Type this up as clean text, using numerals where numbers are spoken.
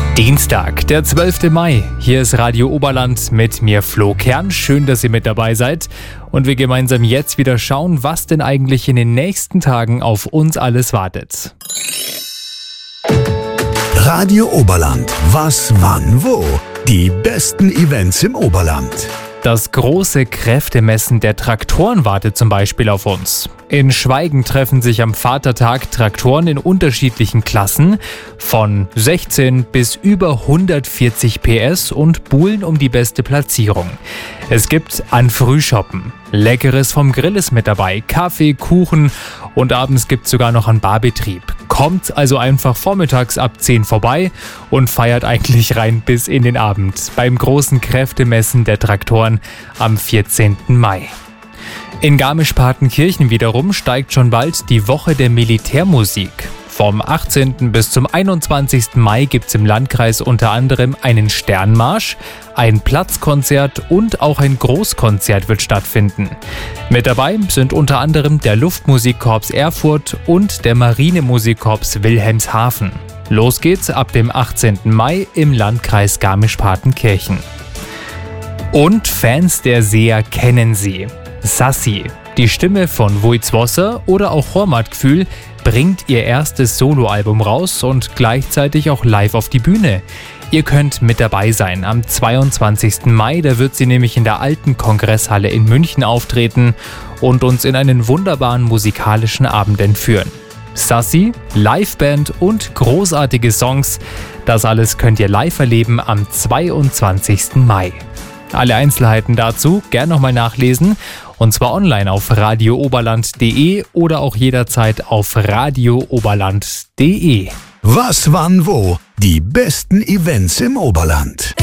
Dienstag, der 12. Mai. Hier ist Radio Oberland mit mir Flo Kern. Schön, dass ihr mit dabei seid und wir gemeinsam jetzt wieder schauen, was denn eigentlich in den nächsten Tagen auf uns alles wartet. Radio Oberland. Was, wann, wo? Die besten Events im Oberland. Das große Kräftemessen der Traktoren wartet zum Beispiel auf uns. In Schweigen treffen sich am Vatertag Traktoren in unterschiedlichen Klassen von 16 bis über 140 PS und buhlen um die beste Platzierung. Es gibt an Frühschoppen. Leckeres vom Grill ist mit dabei, Kaffee, Kuchen und abends gibt es sogar noch einen Barbetrieb. Kommt also einfach vormittags ab 10 vorbei und feiert eigentlich rein bis in den Abend beim großen Kräftemessen der Traktoren am 14. Mai. In Garmisch-Partenkirchen wiederum steigt schon bald die Woche der Militärmusik. Vom 18. bis zum 21. Mai gibt es im Landkreis unter anderem einen Sternmarsch, ein Platzkonzert und auch ein Großkonzert wird stattfinden. Mit dabei sind unter anderem der Luftmusikkorps Erfurt und der Marinemusikkorps Wilhelmshaven. Los geht's ab dem 18. Mai im Landkreis Garmisch-Partenkirchen. Und Fans der Seher kennen sie. Sassi, die Stimme von Wojtwosser oder auch Hormatgefühl, bringt ihr erstes Soloalbum raus und gleichzeitig auch live auf die Bühne. Ihr könnt mit dabei sein am 22. Mai, da wird sie nämlich in der alten Kongresshalle in München auftreten und uns in einen wunderbaren musikalischen Abend entführen. Sassi, Liveband und großartige Songs, das alles könnt ihr live erleben am 22. Mai. Alle Einzelheiten dazu gern nochmal nachlesen und zwar online auf radiooberland.de oder auch jederzeit auf radiooberland.de. Was, wann, wo? Die besten Events im Oberland.